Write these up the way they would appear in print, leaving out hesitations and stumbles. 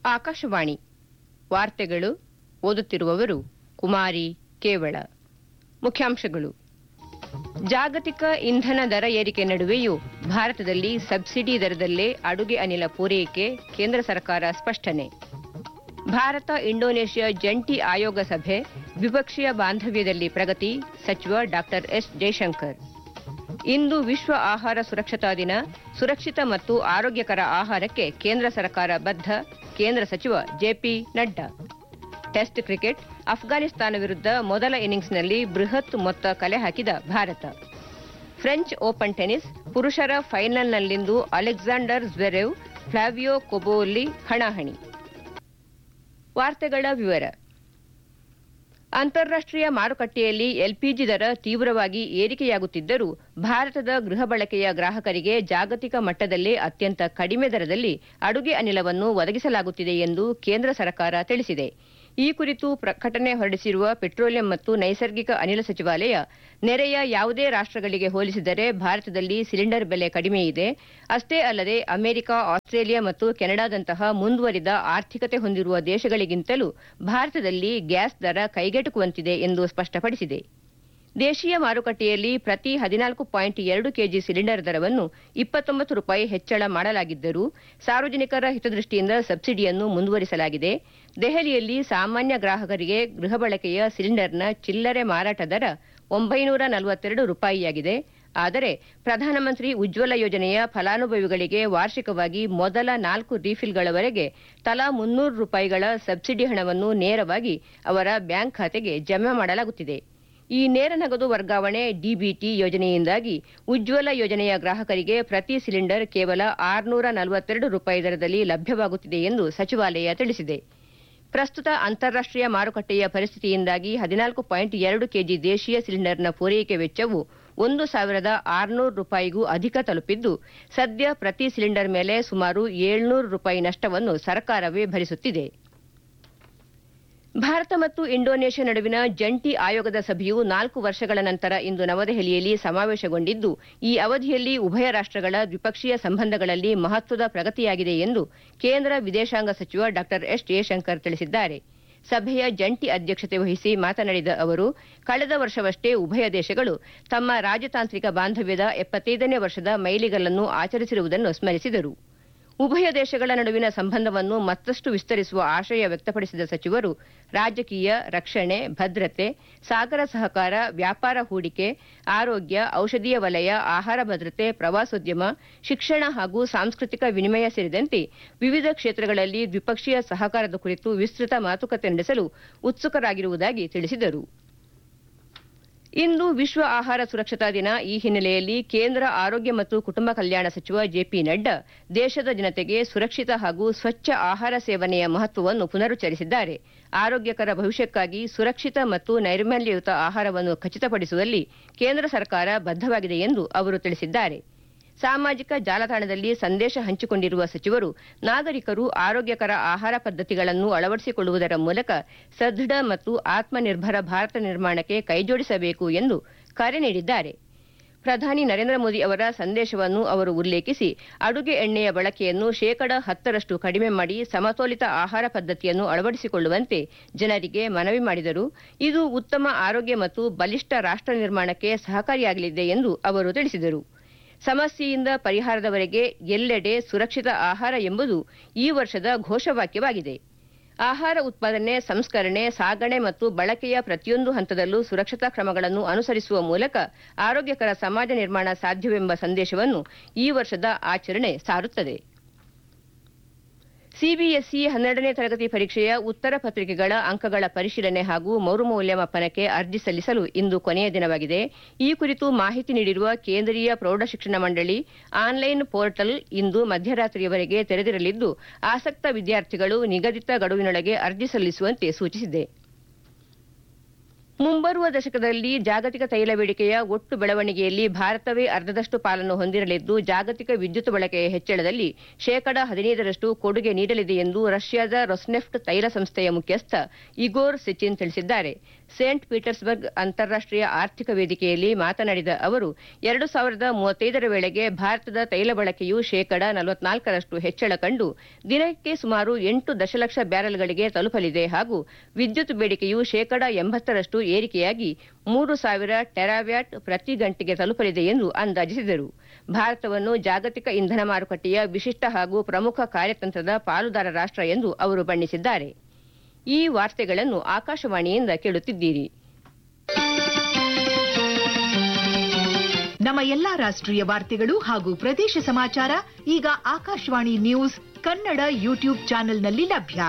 ಆಕಾಶವಾಣಿ ವಾರ್ತೆಗಳು ಓದುತ್ತಿರುವವರು ಕುಮಾರಿ ಕೇವಳ. ಮುಖ್ಯಾಂಶಗಳು: ಜಾಗತಿಕ ಇಂಧನ ದರ ಏರಿಕೆ ನಡುವೆಯೂ ಭಾರತದಲ್ಲಿ ಸಬ್ಸಿಡಿ ದರದಲ್ಲೇ ಅಡುಗೆ ಅನಿಲ ಪೂರೈಕೆ, ಕೇಂದ್ರ ಸರ್ಕಾರ ಸ್ಪಷ್ಟನೆ. ಭಾರತ ಇಂಡೋನೇಷ್ಯಾ ಜಂಟಿ ಆಯೋಗ ಸಭೆ, ದ್ವಿಪಕ್ಷೀಯ ಬಾಂಧವ್ಯದಲ್ಲಿ ಪ್ರಗತಿ, ಸಚಿವ ಡಾ ಎಸ್ ಜೈಶಂಕರ್. ಇಂದು ವಿಶ್ವ ಆಹಾರ ಸುರಕ್ಷತಾ ದಿನ. ಸುರಕ್ಷಿತ ಮತ್ತು ಆರೋಗ್ಯಕರ ಆಹಾರಕ್ಕೆ ಕೇಂದ್ರ ಸರ್ಕಾರ ಬದ್ಧ, ಕೇಂದ್ರ ಸಚಿವ JP Nadda. Test cricket, Afghanistan ವಿರುದ್ಧ ಮೊದಲ ಇನ್ನಿಂಗ್ಸ್ನಲ್ಲಿ ಬೃಹತ್ ಮೊತ್ತ ಕಲೆ ಹಾಕಿದ ಭಾರತ. ಫ್ರೆಂಚ್ ಓಪನ್ ಟೆನಿಸ್ ಪುರುಷರ ಫೈನಲ್ನಲ್ಲಿಂದು ಅಲೆಕ್ಸಾಂಡರ್ ಜ್ವೆರೆವ್, ಫ್ಲಾವಿಯೋ ಕೊಬೋಲಿ ಹಣಾಹಣಿ. ವಾರ್ತೆಗಳ ವಿವರ. ಅಂತಾರಾಷ್ಟೀಯ ಮಾರುಕಟ್ಟೆಯಲ್ಲಿ ಎಲ್ಪಿಜಿ ದರ ತೀವ್ರವಾಗಿ ಏರಿಕೆಯಾಗುತ್ತಿದ್ದರೂ ಭಾರತದ ಗೃಹ ಬಳಕೆಯ ಗ್ರಾಹಕರಿಗೆ ಜಾಗತಿಕ ಮಟ್ಟದಲ್ಲೇ ಅತ್ಯಂತ ಕಡಿಮೆ ದರದಲ್ಲಿ ಅಡುಗೆ ಅನಿಲವನ್ನು ಒದಗಿಸಲಾಗುತ್ತಿದೆ ಎಂದು ಕೇಂದ್ರ ಸರ್ಕಾರ ತಿಳಿಸಿದೆ. ಈ ಕುರಿತು ಪ್ರಕಟಣೆ ಹೊರಡಿಸಿರುವ ಪೆಟ್ರೋಲಿಯಂ ಮತ್ತು ನೈಸರ್ಗಿಕ ಅನಿಲ ಸಚಿವಾಲಯ, ನೆರೆಯ ಯಾವುದೇ ರಾಷ್ಟಗಳಿಗೆ ಹೋಲಿಸಿದರೆ ಭಾರತದಲ್ಲಿ ಸಿಲಿಂಡರ್ ಬೆಲೆ ಕಡಿಮೆ ಇದೆ. ಅಷ್ಟೇ ಅಲ್ಲದೆ ಅಮೆರಿಕ, ಆಸ್ಟ್ರೇಲಿಯಾ ಮತ್ತು ಕೆನಡಾದಂತಹ ಮುಂದುವರಿದ ಆರ್ಥಿಕತೆ ಹೊಂದಿರುವ ದೇಶಗಳಿಗಿಂತಲೂ ಭಾರತದಲ್ಲಿ ಗ್ಯಾಸ್ ದರ ಕೈಗೆಟುಕುವಂತಿದೆ ಎಂದು ಸ್ಪಷ್ಟಪಡಿಸಿದೆ. ದೇಶೀಯ ಮಾರುಕಟ್ಟೆಯಲ್ಲಿ ಪ್ರತಿ 14.2 ಕೆಜಿ ಸಿಲಿಂಡರ್ ದರವನ್ನು ₹29 ಹೆಚ್ಚಳ ಮಾಡಲಾಗಿದ್ದರೂ ಸಾರ್ವಜನಿಕರ ಹಿತದೃಷ್ಟಿಯಿಂದ ಸಬ್ಸಿಡಿಯನ್ನು ಮುಂದುವರಿಸಲಾಗಿದೆ. ದೆಹಲಿಯಲ್ಲಿ ಸಾಮಾನ್ಯ ಗ್ರಾಹಕರಿಗೆ ಗೃಹ ಬಳಕೆಯ ಸಿಲಿಂಡರ್ನ ಚಿಲ್ಲರೆ ಮಾರಾಟ ದರ ₹942 ಆದರೆ ಪ್ರಧಾನಮಂತ್ರಿ ಉಜ್ವಲ ಯೋಜನೆಯ ಫಲಾನುಭವಿಗಳಿಗೆ ವಾರ್ಷಿಕವಾಗಿ ಮೊದಲ 4 ರೀಫಿಲ್ಗಳವರೆಗೆ ತಲಾ ₹300 ಸಬ್ಸಿಡಿ ಹಣವನ್ನು ನೇರವಾಗಿ ಅವರ ಬ್ಯಾಂಕ್ ಖಾತೆಗೆ ಜಮೆ ಮಾಡಲಾಗುತ್ತಿದೆ. ಈ ನೇರ ನಗದು ವರ್ಗಾವಣೆ ಡಿಬಿಟಿ ಯೋಜನೆಯಿಂದಾಗಿ ಉಜ್ವಲ ಯೋಜನೆಯ ಗ್ರಾಹಕರಿಗೆ ಪ್ರತಿ ಸಿಲಿಂಡರ್ ಕೇವಲ ₹642 ದರದಲ್ಲಿ ಲಭ್ಯವಾಗುತ್ತಿದೆ ಎಂದು ಸಚಿವಾಲಯ ತಿಳಿಸಿದೆ. ಪ್ರಸ್ತುತ ಅಂತಾರಾಷ್ಟೀಯ ಮಾರುಕಟ್ಟೆಯ ಪರಿಸ್ಥಿತಿಯಿಂದಾಗಿ 14.2 ಕೆಜಿ ದೇಶೀಯ ಸಿಲಿಂಡರ್ನ ಪೂರೈಕೆ ವೆಚ್ಚವು ₹1,600ಗೂ ಅಧಿಕ ತಲುಪಿದ್ದು, ಸದ್ಯ ಪ್ರತಿ ಸಿಲಿಂಡರ್ ಮೇಲೆ ಸುಮಾರು ₹700 ನಷ್ಟವನ್ನು ಸರ್ಕಾರವೇ ಭರಿಸುತ್ತಿದೆ. ಭಾರತ ಮತ್ತು ಇಂಡೋನೇಷ್ಯಾ ನಡುವಿನ ಜಂಟಿ ಆಯೋಗದ ಸಭೆಯು 4 ವರ್ಷಗಳ ನಂತರ ಇಂದು ನವದೆಹಲಿಯಲ್ಲಿ ಸಮಾವೇಶಗೊಂಡಿದ್ದು, ಈ ಅವಧಿಯಲ್ಲಿ ಉಭಯ ರಾಷ್ಟಗಳ ದ್ವಿಪಕ್ಷೀಯ ಸಂಬಂಧಗಳಲ್ಲಿ ಮಹತ್ವದ ಪ್ರಗತಿಯಾಗಿದೆ ಎಂದು ಕೇಂದ್ರ ವಿದೇಶಾಂಗ ಸಚಿವ ಡಾ ಎಸ್ ಜಯಶಂಕರ್ ತಿಳಿಸಿದ್ದಾರೆ. ಸಭೆಯ ಜಂಟಿ ಅಧ್ಯಕ್ಷತೆ ವಹಿಸಿ ಮಾತನಾಡಿದ ಅವರು, ಕಳೆದ ವರ್ಷವಷ್ಟೇ ಉಭಯ ದೇಶಗಳು ತಮ್ಮ ರಾಜತಾಂತ್ರಿಕ ಬಾಂಧವ್ಯದ 75ನೇ ವರ್ಷದ ಮೈಲಿಗಲ್ಲನ್ನು ಆಚರಿಸಿರುವುದನ್ನು ಸ್ಮರಿಸಿದರು. ಉಭಯ ದೇಶಗಳ ನಡುವಿನ ಸಂಬಂಧವನ್ನು ಮತ್ತಷ್ಟು ವಿಸ್ತರಿಸುವ ಆಶಯ ವ್ಯಕ್ತಪಡಿಸಿದ ಸಚಿವರು, ರಾಜಕೀಯ, ರಕ್ಷಣೆ, ಭದ್ರತೆ, ಸಾಗರ ಸಹಕಾರ, ವ್ಯಾಪಾರ ಹೂಡಿಕೆ, ಆರೋಗ್ಯ, ಔಷಧೀಯ ವಲಯ, ಆಹಾರ ಭದ್ರತೆ, ಪ್ರವಾಸೋದ್ಯಮ, ಶಿಕ್ಷಣ ಹಾಗೂ ಸಾಂಸ್ಕೃತಿಕ ವಿನಿಮಯ ಸೇರಿದಂತೆ ವಿವಿಧ ಕ್ಷೇತ್ರಗಳಲ್ಲಿ ದ್ವಿಪಕ್ಷೀಯ ಸಹಕಾರದ ಕುರಿತು ವಿಸ್ತೃತ ಮಾತುಕತೆ ನಡೆಸಲು ಉತ್ಸುಕರಾಗಿರುವುದಾಗಿ ತಿಳಿಸಿದರು. ಇಂದು ವಿಶ್ವ ಆಹಾರ ಸುರಕ್ಷತಾ ದಿನ. ಈ ಹಿನ್ನೆಲೆಯಲ್ಲಿ ಕೇಂದ್ರ ಆರೋಗ್ಯ ಮತ್ತು ಕುಟುಂಬ ಕಲ್ಯಾಣ ಸಚಿವ ಜೆಪಿ ನಡ್ಡಾ ದೇಶದ ಜನತೆಗೆ ಸುರಕ್ಷಿತ ಹಾಗೂ ಸ್ವಚ್ಛ ಆಹಾರ ಸೇವನೆಯ ಮಹತ್ವವನ್ನು ಪುನರುಚ್ಚರಿಸಿದ್ದಾರೆ. ಆರೋಗ್ಯಕರ ಭವಿಷ್ಯಕ್ಕಾಗಿ ಸುರಕ್ಷಿತ ಮತ್ತು ನೈರ್ಮಲ್ಯಯುತ ಆಹಾರವನ್ನು ಖಚಿತಪಡಿಸುವಲ್ಲಿ ಕೇಂದ್ರ ಸರ್ಕಾರ ಬದ್ಧವಾಗಿದೆ ಎಂದು ಅವರು ತಿಳಿಸಿದ್ದಾರೆ. ಸಾಮಾಜಿಕ ಜಾಲತಾಣದಲ್ಲಿ ಸಂದೇಶ ಹಂಚಿಕೊಂಡಿರುವ ಸಚಿವರು, ನಾಗರಿಕರು ಆರೋಗ್ಯಕರ ಆಹಾರ ಪದ್ಧತಿಗಳನ್ನು ಅಳವಡಿಸಿಕೊಳ್ಳುವುದರ ಮೂಲಕ ಸದೃಢ ಮತ್ತು ಆತ್ಮನಿರ್ಭರ ಭಾರತ ನಿರ್ಮಾಣಕ್ಕೆ ಕೈಜೋಡಿಸಬೇಕು ಎಂದು ಕರೆ ನೀಡಿದ್ದಾರೆ. ಪ್ರಧಾನಿ ನರೇಂದ್ರ ಮೋದಿ ಅವರ ಸಂದೇಶವನ್ನು ಅವರು ಉಲ್ಲೇಖಿಸಿ, ಅಡುಗೆ ಎಣ್ಣೆಯ ಬಳಕೆಯನ್ನು 10% ಕಡಿಮೆ ಮಾಡಿ ಸಮತೋಲಿತ ಆಹಾರ ಪದ್ಧತಿಯನ್ನು ಅಳವಡಿಸಿಕೊಳ್ಳುವಂತೆ ಜನರಿಗೆ ಮನವಿ ಮಾಡಿದರು. ಇದು ಉತ್ತಮ ಆರೋಗ್ಯ ಮತ್ತು ಬಲಿಷ್ಠ ರಾಷ್ಟ್ರ ನಿರ್ಮಾಣಕ್ಕೆ ಸಹಕಾರಿಯಾಗಲಿದೆ ಎಂದು ಅವರು ತಿಳಿಸಿದರು. ಸಮಸ್ಯೆಯಿಂದ ಪರಿಹಾರದವರೆಗೆ ಎಲ್ಲೆಡೆ ಸುರಕ್ಷಿತ ಆಹಾರ ಎಂಬುದು ಈ ವರ್ಷದ ಘೋಷವಾಕ್ಯವಾಗಿದೆ. ಆಹಾರ ಉತ್ಪಾದನೆ, ಸಂಸ್ಕರಣೆ, ಸಾಗಣೆ ಮತ್ತು ಬಳಕೆಯ ಪ್ರತಿಯೊಂದು ಹಂತದಲ್ಲೂ ಸುರಕ್ಷತಾ ಕ್ರಮಗಳನ್ನು ಅನುಸರಿಸುವ ಮೂಲಕ ಆರೋಗ್ಯಕರ ಸಮಾಜ ನಿರ್ಮಾಣ ಸಾಧ್ಯವೆಂಬ ಸಂದೇಶವನ್ನು ಈ ವರ್ಷದ ಆಚರಣೆ ಸಾರುತ್ತದೆ. ಸಿಬಿಎಸ್ಇ 12ನೇ ತರಗತಿ ಪರೀಕ್ಷೆಯ ಉತ್ತರ ಪತ್ರಿಕೆಗಳ ಅಂಕಗಳ ಪರಿಶೀಲನೆ ಹಾಗೂ ಮರುಮೌಲ್ಯಮಾಪನಕ್ಕೆ ಅರ್ಜಿ ಸಲ್ಲಿಸಲು ಇಂದು ಕೊನೆಯ ದಿನವಾಗಿದೆ. ಈ ಕುರಿತು ಮಾಹಿತಿ ನೀಡಿರುವ ಕೇಂದ್ರೀಯ ಪ್ರೌಢಶಿಕ್ಷಣ ಮಂಡಳಿ, ಆನ್ಲೈನ್ ಪೋರ್ಟಲ್ ಇಂದು ಮಧ್ಯರಾತ್ರಿಯವರೆಗೆ ತೆರೆದಿರಲಿದ್ದು, ಆಸಕ್ತ ವಿದ್ಯಾರ್ಥಿಗಳು ನಿಗದಿತ ಗಡುವಿನೊಳಗೆ ಅರ್ಜಿ ಸಲ್ಲಿಸುವಂತೆ ಸೂಚಿಸಿದೆ. ಮುಂಬರುವ ದಶಕದಲ್ಲಿ ಜಾಗತಿಕ ತೈಲ ಬೇಡಿಕೆಯ ಒಟ್ಟು ಬೆಳವಣಿಗೆಯಲ್ಲಿ ಭಾರತವೇ ಅರ್ಧದಷ್ಟು ಪಾಲನ್ನು ಹೊಂದಿರಲಿದ್ದು ಜಾಗತಿಕ ವಿದ್ಯುತ್ ಬಳಕೆಯ ಹೆಚ್ಚಳದಲ್ಲಿ ಶೇಕಡಾ 15ರಷ್ಟು ಕೊಡುಗೆ ನೀಡಲಿದೆ ಎಂದು ರಷ್ಯಾದ ರೊಸ್ನೆಫ್ಟ್ ತೈಲ ಸಂಸ್ಥೆಯ ಮುಖ್ಯಸ್ಥ ಇಗೋರ್ ಸಿಚಿನ್ ತಿಳಿಸಿದ್ದಾರೆ. ಸೇಂಟ್ ಪೀಟರ್ಸ್ಬರ್ಗ್ ಅಂತಾರಾಷ್ಟೀಯ ಆರ್ಥಿಕ ವೇದಿಕೆಯಲ್ಲಿ ಮಾತನಾಡಿದ ಅವರು 2035ರ ವೇಳೆಗೆ ಭಾರತದ ತೈಲ ಬಳಕೆಯು ಶೇಕಡಾ 44ರಷ್ಟು ಹೆಚ್ಚಳ ಕಂಡು ದಿನಕ್ಕೆ ಸುಮಾರು 8 ದಶಲಕ್ಷ ಬ್ಯಾರೆಲ್ಗಳಿಗೆ ತಲುಪಲಿದೆ ಹಾಗೂ ವಿದ್ಯುತ್ ಬೇಡಿಕೆಯು ಶೇಕಡಾ 80ರಷ್ಟು ಏರಿಕೆಯಾಗಿ 3,000 ಟೆರಾವ್ಯಾಟ್ ಪ್ರತಿ ಗಂಟೆಗೆ ತಲುಪಲಿದೆ ಎಂದು ಅಂದಾಜಿಸಿದರು. ಭಾರತವನ್ನು ಜಾಗತಿಕ ಇಂಧನ ಮಾರುಕಟ್ಟೆಯ ವಿಶಿಷ್ಟ ಹಾಗೂ ಪ್ರಮುಖ ಕಾರ್ಯತಂತ್ರದ ಪಾಲುದಾರ ರಾಷ್ಟ್ರ ಎಂದು ಅವರು ಬಣ್ಣಿಸಿದ್ದಾರೆ. ಈ ವಾರ್ತೆಗಳನ್ನು ಆಕಾಶವಾಣಿಯಿಂದ ಕೇಳುತ್ತಿದ್ದೀರಿ. ನಮ್ಮ ಎಲ್ಲಾ ರಾಷ್ಟ್ರೀಯ ವಾರ್ತೆಗಳು ಹಾಗೂ ಪ್ರದೇಶ ಸಮಾಚಾರ ಈಗ ಆಕಾಶವಾಣಿ ನ್ಯೂಸ್ ಕನ್ನಡ ಯೂಟ್ಯೂಬ್ ಚಾನೆಲ್ನಲ್ಲಿ ಲಭ್ಯ.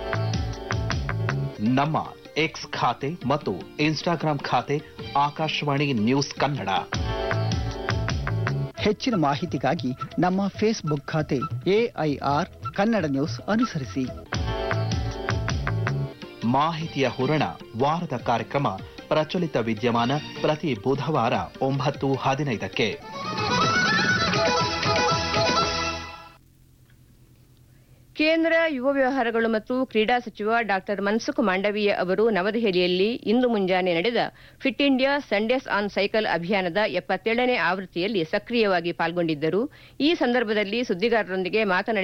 ನಮ್ಮ ಎಕ್ಸ್ ಖಾತೆ ಮತ್ತು ಇನ್ಸ್ಟಾಗ್ರಾಂ ಖಾತೆ ಆಕಾಶವಾಣಿ ನ್ಯೂಸ್ ಕನ್ನಡ. ಹೆಚ್ಚಿನ ಮಾಹಿತಿಗಾಗಿ ನಮ್ಮ ಫೇಸ್ಬುಕ್ ಖಾತೆ AIR ಕನ್ನಡ ನ್ಯೂಸ್ ಅನುಸರಿಸಿ. ಮಾಹಿತಿಯ ಹೂರಣ ವಾರದ ಕಾರ್ಯಕ್ರಮ ಪ್ರಚಲಿತ ವಿದ್ಯಮಾನ ಪ್ರತಿ ಬುಧವಾರ 9:15ಕ್ಕೆ. ಕೇಂದ್ರ ಯುವ ವ್ಯವಹಾರಗಳು ಮತ್ತು ಕ್ರೀಡಾ ಸಚಿವ ಡಾ ಮನ್ಸುಖ್ ಮಾಂಡವೀಯ ಅವರು ನವದೆಹಲಿಯಲ್ಲಿ ಇಂದು ಮುಂಜಾನೆ ನಡೆದ fit India Sundays on cycle ಅಭಿಯಾನದ 77ನೇ ಆವೃತ್ತಿಯಲ್ಲಿ ಸಕ್ರಿಯವಾಗಿ ಪಾಲ್ಗೊಂಡಿದ್ದರು. ಈ ಸಂದರ್ಭದಲ್ಲಿ ಸುದ್ದಿಗಾರರೊಂದಿಗೆ ಮಾತನಾಡಿದ